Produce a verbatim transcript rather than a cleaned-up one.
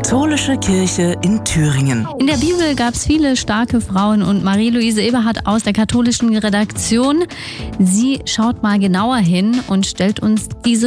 Katholische Kirche in Thüringen. In der Bibel gab es viele starke Frauen und Marie-Louise Eberhardt aus der katholischen Redaktion, sie schaut mal genauer hin und stellt uns diese